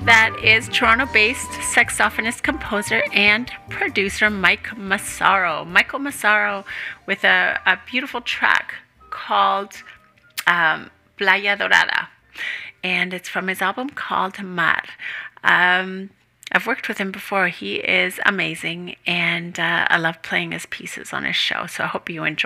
that is Toronto-based saxophonist, composer, and producer Mike Massaro. Michael Massaro with a beautiful track called Playa Dorada, and it's from his album called Mar. I've worked with him before. He is amazing, and I love playing his pieces on his show, so I hope you enjoy.